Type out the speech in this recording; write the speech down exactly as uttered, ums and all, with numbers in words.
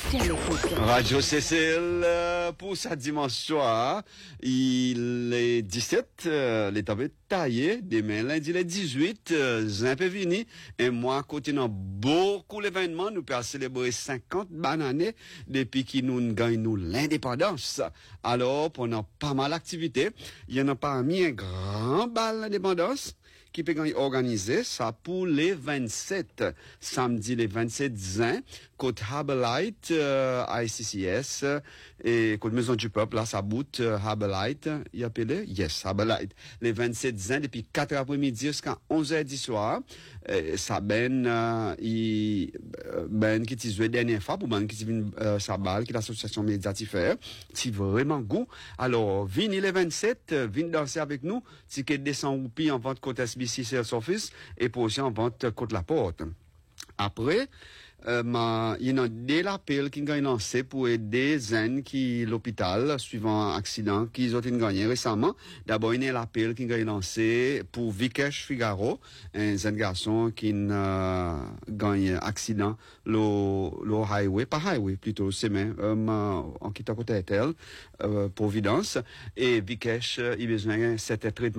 Radio C C L euh, pour sa dimanche soir. Il est dix-sept, euh, les tables taillées. Demain, lundi, le dix-huit, euh, un peu fini. Et moi, continuant beaucoup l'événement, nous pouvons célébrer cinquante bananes depuis que nous gagnons l'indépendance. Alors, pendant pas mal d'activités, il y en a parmi un grand bal d'indépendance qui peut organiser ça pour les vingt-sept, samedi les vingt-sept juin, côte Haberlight, euh, I C C S, et côte Maison du Peuple, là, ça boute, euh, Haberlight, il y a appelé? Yes, Haberlight. Les vingt-sept juin, depuis quatre après-midi jusqu'à onze heures du soir, euh, ça ben, euh, il, ben, qui t'y joué dernière fois, pour ben, qui t'y vient, euh, sa balle, qui est l'association médiatifère, c'est vraiment goût. Alors, venez les vingt-sept, euh, venez danser avec nous, ticket deux cents roupies en vente côte S B C Sales Office et pour aussi en vente côte la porte. Après, euh, ma, il y a des appels qui ont lancé pour aider zen qui l'hôpital suivant un accident qu'ils ont gagné récemment. D'abord, il y a l'appel qui ont lancé pour Vikesh Figaro, un zen garçon qui a gagné accident le, le highway, pas highway, plutôt semaine, euh, en quittant côté Etel, euh, Providence. Et Vikesh, il a besoin de cet traitement